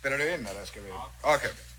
Spelar du in eller ska vi? Ja. Okej.